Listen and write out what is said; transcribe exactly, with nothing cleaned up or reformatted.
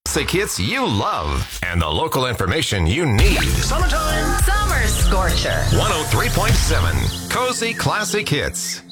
classic hits you love and the local information you need. Summertime. Summer Scorcher. one oh three point seven Cozy Classic Hits.